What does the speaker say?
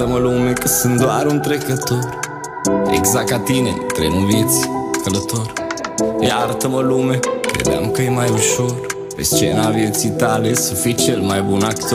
Iartă-mă lume că sunt doar un trecător, exact ca tine în trenul vieții, călător. Iartă-mă lume, credeam că e mai ușor pe scena vieții tale să fii cel mai bun actor.